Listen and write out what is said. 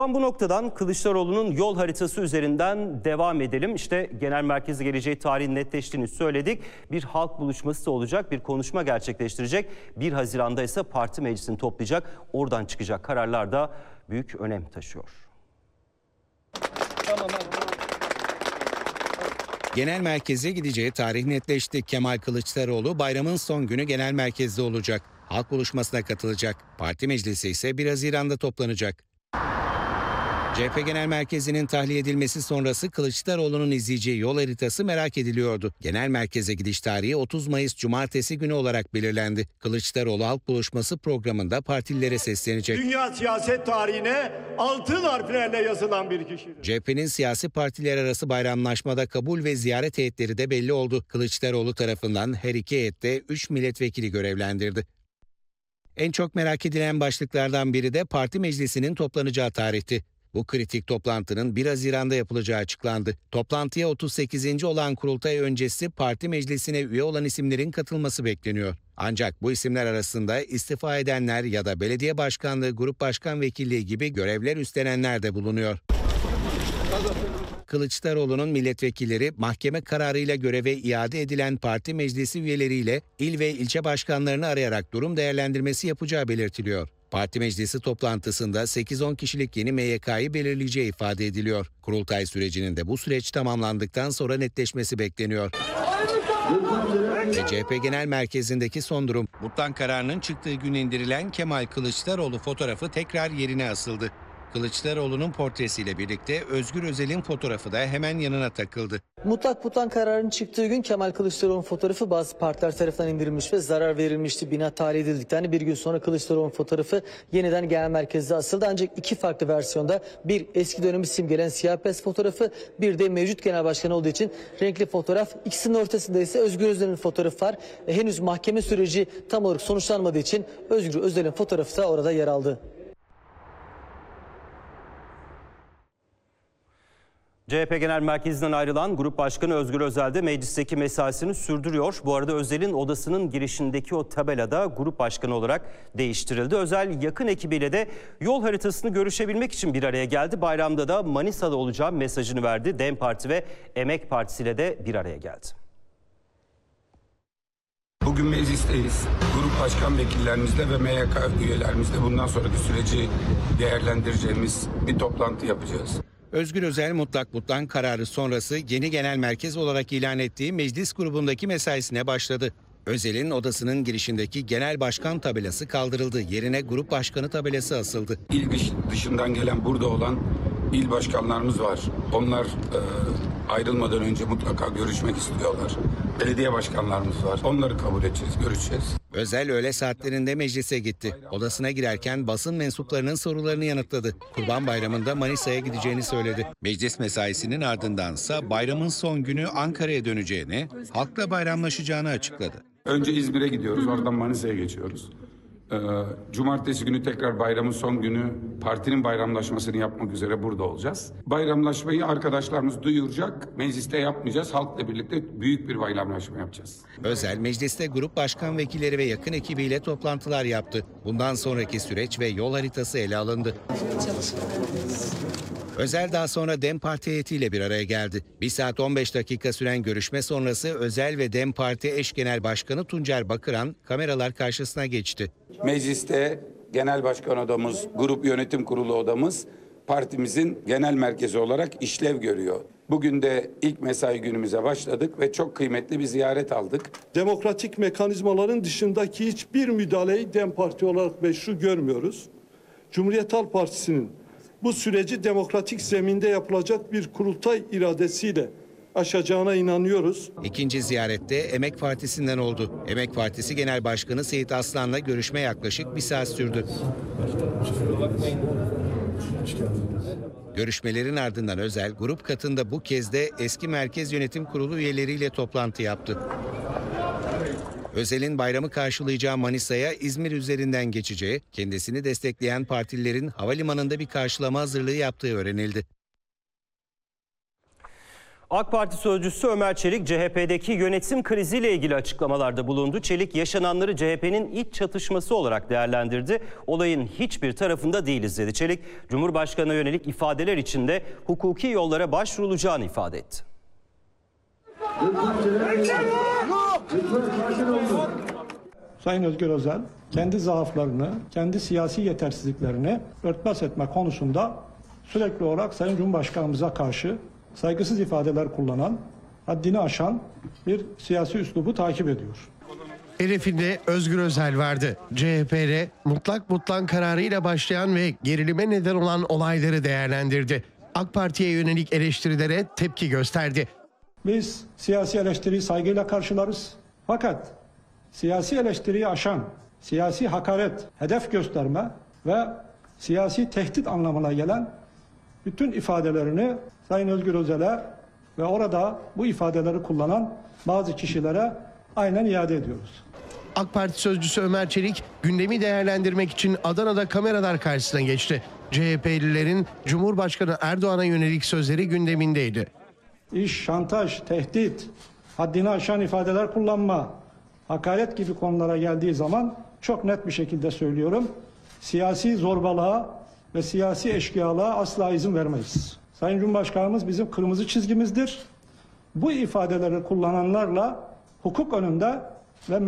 Bu noktadan Kılıçdaroğlu'nun yol haritası üzerinden devam edelim. İşte genel merkeze geleceği tarihin netleştiğini söyledik. Bir halk buluşması da olacak, bir konuşma gerçekleştirecek. 1 Haziran'da ise parti meclisini toplayacak. Oradan çıkacak kararlar da büyük önem taşıyor. Genel merkeze gideceği tarih netleşti. Kemal Kılıçdaroğlu bayramın son günü genel merkezde olacak. Halk buluşmasına katılacak. Parti meclisi ise 1 Haziran'da toplanacak. CHP Genel Merkezi'nin tahliye edilmesi sonrası Kılıçdaroğlu'nun izleyeceği yol haritası merak ediliyordu. Genel merkeze gidiş tarihi 30 Mayıs Cumartesi günü olarak belirlendi. Kılıçdaroğlu halk buluşması programında partililere seslenecek. Dünya siyaset tarihine altın harflerle yazılan bir kişidir. CHP'nin siyasi partiler arası bayramlaşmada kabul ve ziyaret heyetleri de belli oldu. Kılıçdaroğlu tarafından her iki heyette 3 milletvekili görevlendirdi. En çok merak edilen başlıklardan biri de parti meclisinin toplanacağı tarihti. Bu kritik toplantının 1 Haziran'da yapılacağı açıklandı. Toplantıya 38. olan kurultay öncesi parti meclisine üye olan isimlerin katılması bekleniyor. Ancak bu isimler arasında istifa edenler ya da belediye başkanlığı, grup başkan vekilliği gibi görevler üstlenenler de bulunuyor. Kılıçdaroğlu'nun milletvekilleri mahkeme kararıyla göreve iade edilen parti meclisi üyeleriyle il ve ilçe başkanlarını arayarak durum değerlendirmesi yapacağı belirtiliyor. Parti meclisi toplantısında 8-10 kişilik yeni MYK'yı belirleyeceği ifade ediliyor. Kurultay sürecinin de bu süreç tamamlandıktan sonra netleşmesi bekleniyor. CHP Genel Merkezi'ndeki son durum. Mutlak kararının çıktığı gün indirilen Kemal Kılıçdaroğlu fotoğrafı tekrar yerine asıldı. Kılıçdaroğlu'nun portresiyle birlikte Özgür Özel'in fotoğrafı da hemen yanına takıldı. Mutlak kararın çıktığı gün Kemal Kılıçdaroğlu'nun fotoğrafı bazı partiler tarafından indirilmiş ve zarar verilmişti. Bina tahliye edildikten bir gün sonra Kılıçdaroğlu'nun fotoğrafı yeniden genel merkezde asıldı. Ancak iki farklı versiyonda, bir eski dönemi simgeleyen siyah beyaz fotoğrafı, bir de mevcut genel başkan olduğu için renkli fotoğraf. İkisinin ortasında ise Özgür Özel'in fotoğrafı var. Henüz mahkeme süreci tam olarak sonuçlanmadığı için Özgür Özel'in fotoğrafı da orada yer aldı. CHP Genel Merkezi'nden ayrılan Grup Başkanı Özgür Özel de meclisteki mesaisini sürdürüyor. Bu arada Özel'in odasının girişindeki o tabelada Grup Başkanı olarak değiştirildi. Özel yakın ekibiyle de yol haritasını görüşebilmek için bir araya geldi. Bayramda da Manisa'da olacağı mesajını verdi. DEM Parti ve Emek Partisi ile de bir araya geldi. Bugün meclisteyiz. Grup başkan vekillerimizle ve MYK üyelerimizle bundan sonraki süreci değerlendireceğimiz bir toplantı yapacağız. Özgür Özel mutlak kararı sonrası yeni genel merkez olarak ilan ettiği meclis grubundaki mesaisine başladı. Özel'in odasının girişindeki genel başkan tabelası kaldırıldı. Yerine grup başkanı tabelası asıldı. İl dışından gelen, burada olan il başkanlarımız var. Onlar ayrılmadan önce mutlaka görüşmek istiyorlar. Belediye başkanlarımız var. Onları kabul edeceğiz, görüşeceğiz. Özel öğle saatlerinde meclise gitti. Odasına girerken basın mensuplarının sorularını yanıtladı. Kurban Bayramı'nda Manisa'ya gideceğini söyledi. Meclis mesaisinin ardındansa bayramın son günü Ankara'ya döneceğini, halkla bayramlaşacağını açıkladı. Önce İzmir'e gidiyoruz, oradan Manisa'ya geçiyoruz. Cumartesi günü tekrar bayramın son günü partinin bayramlaşmasını yapmak üzere burada olacağız. Bayramlaşmayı arkadaşlarımız duyuracak, mecliste yapmayacağız. Halkla birlikte büyük bir bayramlaşma yapacağız. Özel mecliste grup başkan vekilleri ve yakın ekibiyle toplantılar yaptı. Bundan sonraki süreç ve yol haritası ele alındı. Özel daha sonra DEM Parti heyetiyle bir araya geldi. 1 saat 15 dakika süren görüşme sonrası Özel ve DEM Parti eş genel başkanı Tuncer Bakıran kameralar karşısına geçti. Mecliste genel başkan odamız, grup yönetim kurulu odamız partimizin genel merkezi olarak işlev görüyor. Bugün de ilk mesai günümüze başladık ve çok kıymetli bir ziyaret aldık. Demokratik mekanizmaların dışındaki hiçbir müdahaleyi DEM Parti olarak meşru görmüyoruz. Cumhuriyet Halk Partisi'nin bu süreci demokratik zeminde yapılacak bir kurultay iradesiyle aşacağına inanıyoruz. İkinci ziyarette Emek Partisi'nden oldu. Emek Partisi Genel Başkanı Seyit Aslan'la görüşme yaklaşık 1 saat sürdü. Görüşmelerin ardından Özel, grup katında bu kez de eski Merkez Yönetim Kurulu üyeleriyle toplantı yaptı. Özel'in bayramı karşılayacağı Manisa'ya İzmir üzerinden geçeceği, kendisini destekleyen partililerin havalimanında bir karşılama hazırlığı yaptığı öğrenildi. AK Parti sözcüsü Ömer Çelik, CHP'deki yönetim kriziyle ilgili açıklamalarda bulundu. Çelik, yaşananları CHP'nin iç çatışması olarak değerlendirdi. Olayın hiçbir tarafında değiliz dedi. Çelik, Cumhurbaşkanı'na yönelik ifadeler içinde hukuki yollara başvurulacağını ifade etti. Sayın Özgür Özel kendi zaaflarını, kendi siyasi yetersizliklerini örtbas etme konusunda sürekli olarak Sayın Cumhurbaşkanımıza karşı saygısız ifadeler kullanan, haddini aşan bir siyasi üslubu takip ediyor. Hedefinde Özgür Özel vardı. CHP'de mutlak kararıyla başlayan ve gerilime neden olan olayları değerlendirdi. AK Parti'ye yönelik eleştirilere tepki gösterdi. Biz siyasi eleştiriyi saygıyla karşılarız. Fakat siyasi eleştiriyi aşan, siyasi hakaret, hedef gösterme ve siyasi tehdit anlamına gelen bütün ifadelerini Sayın Özgür Özel'e ve orada bu ifadeleri kullanan bazı kişilere aynen iade ediyoruz. AK Parti sözcüsü Ömer Çelik gündemi değerlendirmek için Adana'da kameralar karşısına geçti. CHP'lilerin Cumhurbaşkanı Erdoğan'a yönelik sözleri gündemindeydi. İş, şantaj, tehdit, haddini aşan ifadeler kullanma, hakaret gibi konulara geldiği zaman çok net bir şekilde söylüyorum. Siyasi zorbalığa ve siyasi eşkıyalığa asla izin vermeyiz. Sayın Cumhurbaşkanımız bizim kırmızı çizgimizdir. Bu ifadeleri kullananlarla hukuk önünde ve